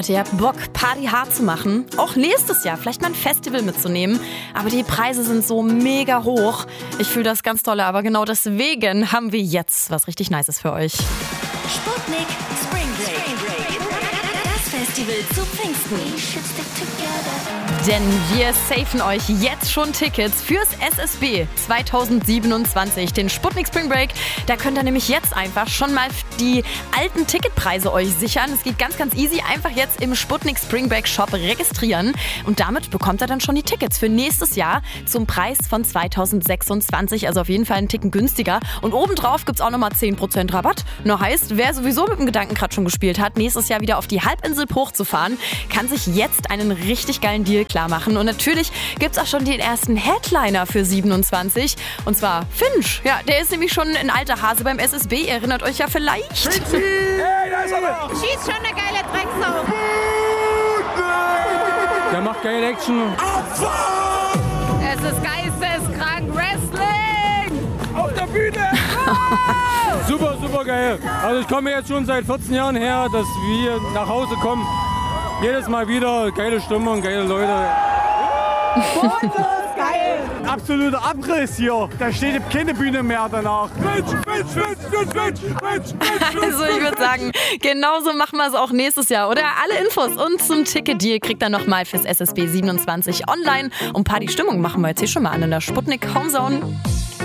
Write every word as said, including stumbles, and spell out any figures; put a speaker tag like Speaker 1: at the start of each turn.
Speaker 1: Leute, ihr habt Bock, Party hart zu machen, auch nächstes Jahr vielleicht mal ein Festival mitzunehmen, aber die Preise sind so mega hoch. Ich fühle das ganz toll, aber genau deswegen haben wir jetzt was richtig Nices für euch.
Speaker 2: Sputnik Spring Break. Das Festival zu Pfingsten.
Speaker 1: Denn wir safen euch jetzt schon Tickets fürs S S B zwanzig siebenundzwanzig, den Sputnik Spring Break. Da könnt ihr nämlich jetzt einfach schon mal die alten Ticketpreise euch sichern. Es geht ganz, ganz easy. Einfach jetzt im Sputnik Spring Break Shop registrieren und damit bekommt ihr dann schon die Tickets für nächstes Jahr zum Preis von zwanzig sechsundzwanzig. Also auf jeden Fall einen Ticken günstiger. Und obendrauf gibt es auch nochmal zehn Prozent Rabatt. Nur heißt, wer sowieso mit dem Gedanken gerade schon gespielt hat, nächstes Jahr wieder auf die Halbinsel hochzufahren, kann sich jetzt einen richtig geilen Deal klar machen. Und natürlich gibt es auch schon den ersten Headliner für siebenundzwanzig. Und zwar Finch. Ja, der ist nämlich schon ein alter Hase beim S S B. Ihr erinnert euch ja vielleicht.
Speaker 3: Hey, da ist er!
Speaker 4: Schießt schon eine geile Drecksau.
Speaker 3: Der macht geile Action.
Speaker 4: Es ist geisteskrank Wrestling.
Speaker 3: Auf der Bühne! Super, super geil. Also ich komme jetzt schon seit vierzehn Jahren her, dass wir nach Hause kommen. Jedes Mal wieder geile Stimmung, geile Leute.
Speaker 4: Geil.
Speaker 3: Absoluter Abriss hier. Da steht keine Bühne mehr danach. Mensch, Mensch, Mensch, Mensch, Mensch, Mensch, Mensch.
Speaker 1: Also ich würde sagen, genauso machen wir es auch nächstes Jahr, oder? Alle Infos und zum Ticket-Deal kriegt ihr nochmal fürs S S B siebenundzwanzig online. Und Party-Stimmung machen wir jetzt hier schon mal an in der Sputnik Homezone.